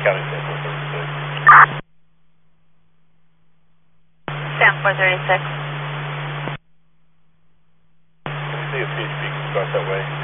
County Sample 36. Sample 36. Can you see a PHP across that way?